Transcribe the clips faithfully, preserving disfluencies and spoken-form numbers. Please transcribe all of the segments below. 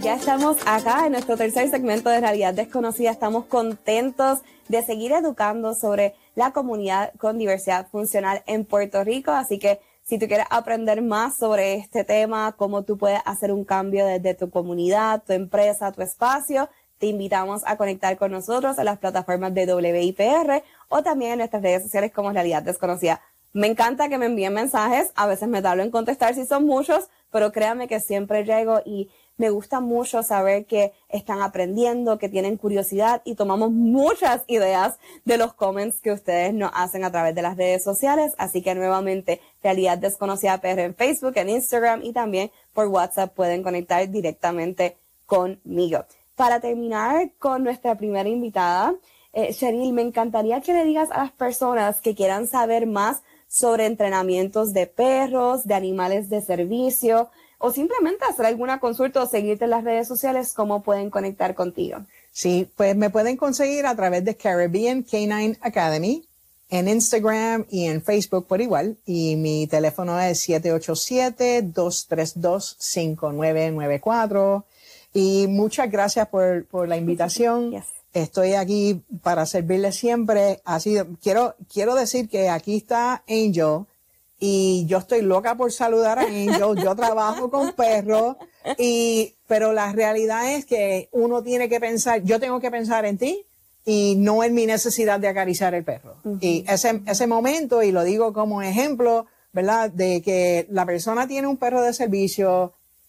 Ya estamos acá en nuestro tercer segmento de Realidad Desconocida. Estamos contentos de seguir educando sobre la comunidad con diversidad funcional en Puerto Rico. Así que si tú quieres aprender más sobre este tema, cómo tú puedes hacer un cambio desde tu comunidad, tu empresa, tu espacio, te invitamos a conectar con nosotros en las plataformas de W I P R o también en nuestras redes sociales como Realidad Desconocida. Me encanta que me envíen mensajes. A veces me tardo en contestar si son muchos, pero créanme que siempre llego y me gusta mucho saber que están aprendiendo, que tienen curiosidad y tomamos muchas ideas de los comments que ustedes nos hacen a través de las redes sociales. Así que nuevamente, Realidad Desconocida P R en Facebook, en Instagram y también por WhatsApp pueden conectar directamente conmigo. Para terminar con nuestra primera invitada, eh, Cheryl, me encantaría que le digas a las personas que quieran saber más sobre entrenamientos de perros, de animales de servicio, o simplemente hacer alguna consulta o seguirte en las redes sociales, ¿cómo pueden conectar contigo? Sí, pues me pueden conseguir a través de Caribbean Canine Academy, en Instagram y en Facebook por igual. Y mi teléfono es siete ocho siete, dos tres dos, cinco nueve nueve cuatro. Y muchas gracias por, por la invitación. Yes. Estoy aquí para servirles siempre. Así, quiero, quiero decir que aquí está Angel. Y yo estoy loca por saludar a Angel. Yo trabajo con perros, y, pero la realidad es que uno tiene que pensar, yo tengo que pensar en ti y no en mi necesidad de acariciar el perro. Uh-huh. Y ese, ese momento, y lo digo como ejemplo, ¿verdad? De que la persona tiene un perro de servicio,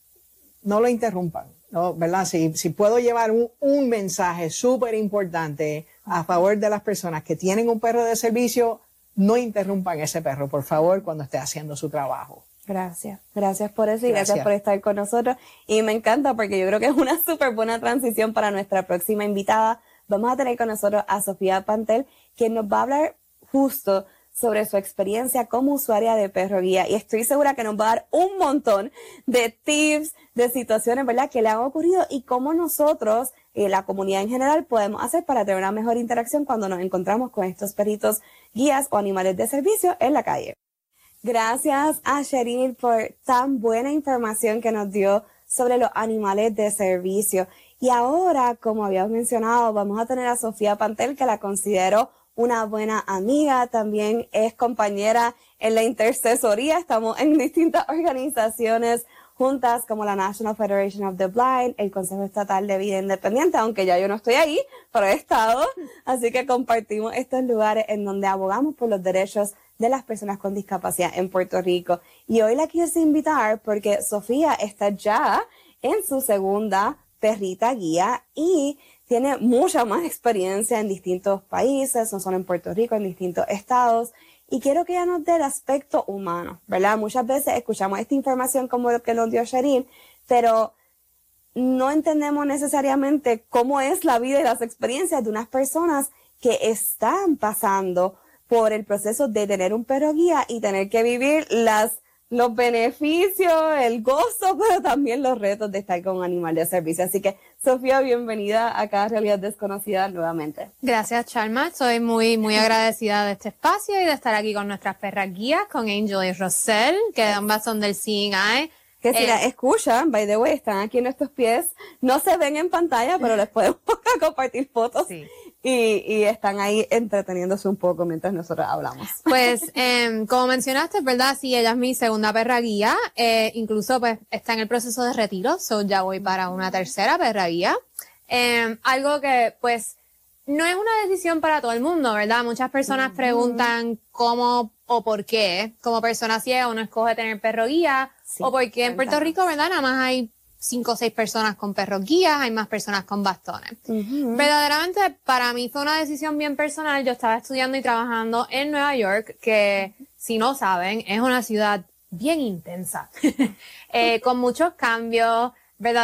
no lo interrumpan, ¿no? ¿Verdad? Si, si puedo llevar un, un mensaje súper importante a favor de las personas que tienen un perro de servicio, no interrumpan ese perro, por favor, cuando esté haciendo su trabajo. Gracias, gracias por eso y gracias. gracias por estar con nosotros. Y me encanta porque yo creo que es una súper buena transición para nuestra próxima invitada. Vamos a tener con nosotros a Sofía Pantel, quien nos va a hablar justo sobre su experiencia como usuaria de perro guía. Y estoy segura que nos va a dar un montón de tips, de situaciones, ¿verdad?, que le han ocurrido y cómo nosotros, eh, la comunidad en general, podemos hacer para tener una mejor interacción cuando nos encontramos con estos perritos guías o animales de servicio en la calle. Gracias a Cheryl por tan buena información que nos dio sobre los animales de servicio. Y ahora, como habíamos mencionado, vamos a tener a Sofía Pantel, que la considero una buena amiga, también es compañera en la intercesoría. Estamos en distintas organizaciones juntas como la National Federation of the Blind, el Consejo Estatal de Vida Independiente, aunque ya yo no estoy ahí, pero he estado. Así que compartimos estos lugares en donde abogamos por los derechos de las personas con discapacidad en Puerto Rico. Y hoy la quise invitar porque Sofía está ya en su segunda perrita guía y tiene mucha más experiencia en distintos países, no solo en Puerto Rico, en distintos estados. Y quiero que ella nos dé el aspecto humano, ¿verdad? Muchas veces escuchamos esta información como lo que nos dio Cheryl, pero no entendemos necesariamente cómo es la vida y las experiencias de unas personas que están pasando por el proceso de tener un perro guía y tener que vivir las los beneficios, el gozo, pero también los retos de estar con un animal de servicio. Así que, Sofía, bienvenida acá a Realidad Desconocida nuevamente. Gracias, Charma. Soy muy, muy agradecida de este espacio y de estar aquí con nuestras perras guías, con Angel y Roselle, que ambas son del Seeing Eye. Que si eh, la escuchan, by the way, están aquí en nuestros pies. No se ven en pantalla, pero les podemos compartir fotos. Sí. Y, y están ahí entreteniéndose un poco mientras nosotros hablamos. Pues, eh, como mencionaste, ¿verdad? Sí, ella es mi segunda perra guía. Eh, incluso, pues, está en el proceso de retiro. So, ya voy para una tercera perra guía. Eh, algo que, pues, no es una decisión para todo el mundo, ¿verdad? Muchas personas uh-huh. preguntan cómo o por qué, como persona ciega, uno escoge tener perro guía. Sí, o porque en Puerto Rico, ¿verdad? Nada más hay cinco o seis personas con perros guías, hay más personas con bastones. Uh-huh. Verdaderamente, para mí fue una decisión bien personal. Yo estaba estudiando y trabajando en Nueva York, que, uh-huh. si no saben, es una ciudad bien intensa, eh, con muchos cambios,